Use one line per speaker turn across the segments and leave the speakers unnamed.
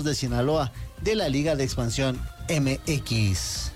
de Sinaloa de la Liga de Expansión MX.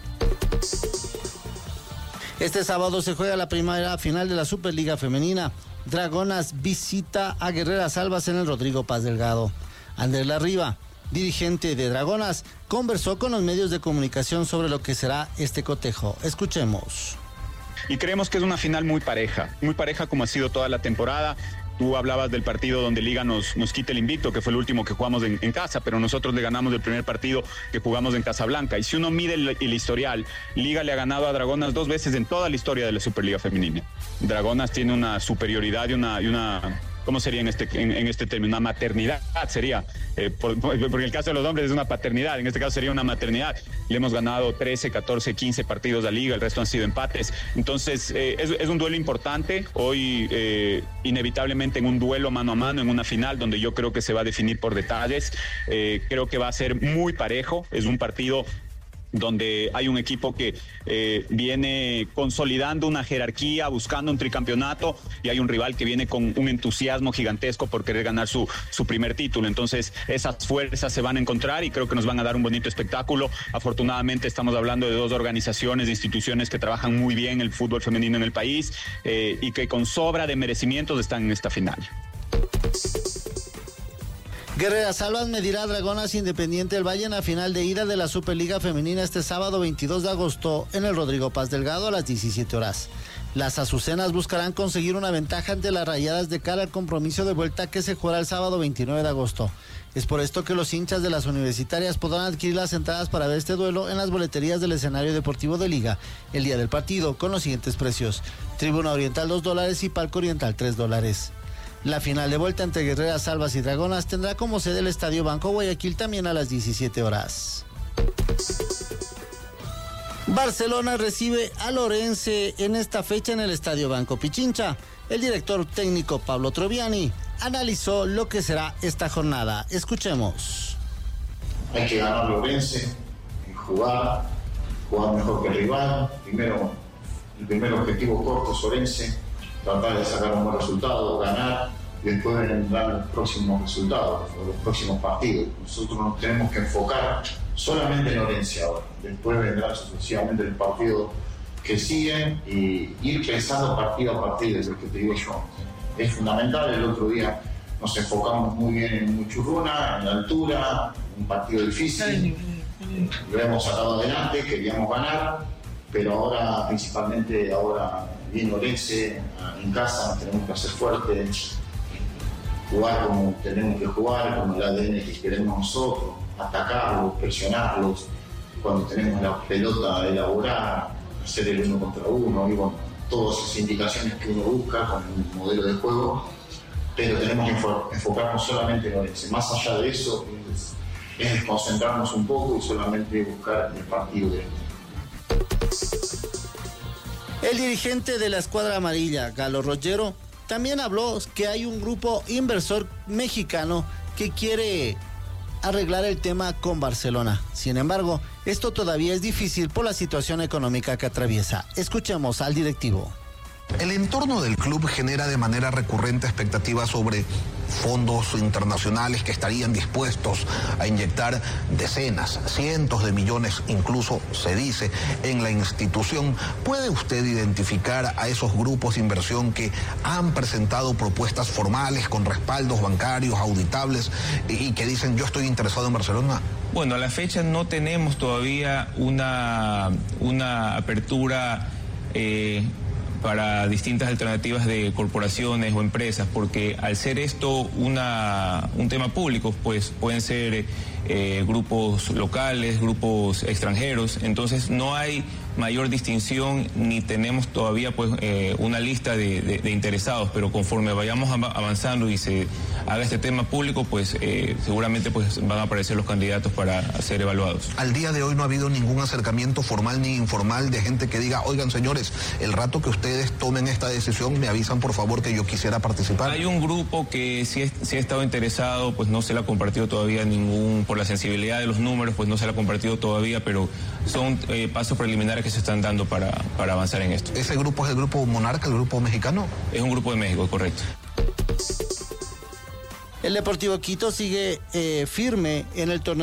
Este sábado se juega la primera final de la Superliga Femenina. Dragonas visita a Guerreras Albas en el Rodrigo Paz Delgado. Andrés Larriba, dirigente de Dragonas, conversó con los medios de comunicación sobre lo que será este cotejo. Escuchemos.
Y creemos que es una final muy pareja como ha sido toda la temporada. Tú hablabas del partido donde Liga nos quita el invicto, que fue el último que jugamos en casa, pero nosotros le ganamos el primer partido que jugamos en Casablanca. Y si uno mide el historial, Liga le ha ganado a Dragonas 2 veces en toda la historia de la Superliga Femenina. Dragonas tiene una superioridad y una ¿cómo sería en este término? Una maternidad sería, porque en el caso de los hombres es una paternidad, en este caso sería una maternidad. Le hemos ganado 13, 14, 15 partidos a Liga, el resto han sido empates. Entonces, es un duelo importante. Hoy, inevitablemente, en un duelo mano a mano, en una final, donde yo creo que se va a definir por detalles. Creo que va a ser muy parejo. Es un partido donde hay un equipo que viene consolidando una jerarquía, buscando un tricampeonato, y hay un rival que viene con un entusiasmo gigantesco por querer ganar su primer título. Entonces esas fuerzas se van a encontrar y creo que nos van a dar un bonito espectáculo. Afortunadamente estamos hablando de 2 organizaciones, de instituciones que trabajan muy bien el fútbol femenino en el país y que con sobra de merecimientos están en esta final.
Guerreras Albas medirá a Dragonas Independiente del Valle en la final de ida de la Superliga Femenina este sábado 22 de agosto en el Rodrigo Paz Delgado a las 17 horas. Las azucenas buscarán conseguir una ventaja ante las Rayadas de cara al compromiso de vuelta que se jugará el sábado 29 de agosto. Es por esto que los hinchas de las universitarias podrán adquirir las entradas para ver este duelo en las boleterías del escenario deportivo de Liga el día del partido con los siguientes precios: Tribuna Oriental $2 y Palco Oriental $3. La final de vuelta entre Guerreras Albas y Dragonas tendrá como sede el Estadio Banco Guayaquil también a las 17 horas. Barcelona recibe a Orense en esta fecha en el Estadio Banco Pichincha. El director técnico Pablo Troviani analizó lo que será esta jornada. Escuchemos.
Hay que ganar Orense, jugar mejor que el rival. El primer objetivo corto es Orense, tratar de sacar un buen resultado, ganar, y después vendrán los próximos resultados, los próximos partidos. Nosotros nos tenemos que enfocar solamente en Orense ahora. Después vendrán sucesivamente los partidos que siguen y ir pensando partido a partido, es lo que te digo yo. Es fundamental. El otro día nos enfocamos muy bien en Muchurruna, en la altura, un partido difícil. Lo hemos sacado adelante, queríamos ganar, pero ahora, principalmente viene Orense en casa, nos tenemos que hacer fuertes, jugar como tenemos que jugar, con el ADN que queremos nosotros, atacarlos, presionarlos, cuando tenemos la pelota, elaborar, hacer el 1 contra 1, y bueno, todas esas indicaciones que uno busca con el modelo de juego, pero tenemos que enfocarnos solamente en Orense. Más allá de eso, es desconcentrarnos un poco y solamente buscar el partido de
El dirigente de la escuadra amarilla, Galo Rollero, también habló que hay un grupo inversor mexicano que quiere arreglar el tema con Barcelona. Sin embargo, esto todavía es difícil por la situación económica que atraviesa. Escuchemos al directivo.
El entorno del club genera de manera recurrente expectativas sobre fondos internacionales que estarían dispuestos a inyectar decenas, cientos de millones, incluso se dice, en la institución. ¿Puede usted identificar a esos grupos de inversión que han presentado propuestas formales con respaldos bancarios, auditables, y que dicen yo estoy interesado en Barcelona?
Bueno, a la fecha no tenemos todavía una apertura para distintas alternativas de corporaciones o empresas, porque al ser esto un tema público, pues pueden ser grupos locales, grupos extranjeros, entonces no hay mayor distinción ni tenemos todavía pues una lista de interesados, pero conforme vayamos avanzando y se haga este tema público, pues seguramente pues van a aparecer los candidatos para ser evaluados.
Al día de hoy no ha habido ningún acercamiento formal ni informal de gente que diga, oigan señores, el rato que ustedes tomen esta decisión me avisan por favor que yo quisiera participar.
Hay un grupo que sí ha estado interesado, pues no se le ha compartido todavía por la sensibilidad de los números, pues no se le ha compartido todavía, pero son pasos preliminares que se están dando para avanzar en esto.
¿Ese grupo es el grupo Monarca, el grupo mexicano?
Es un grupo de México, correcto.
El Deportivo Quito sigue firme en el torneo